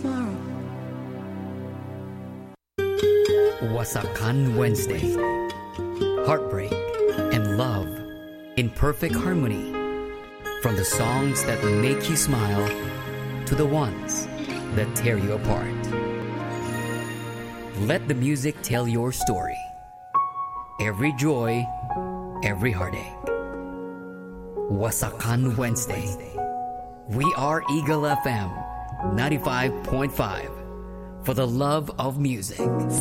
tomorrow. Wasakan Wednesday. Heartbreak and love in perfect harmony. From the songs that make you smile to the ones that tear you apart. Let the music tell your story. Every joy, every heartache. Wasakan Wednesday. We are Eagle FM 95.5 for the love of music.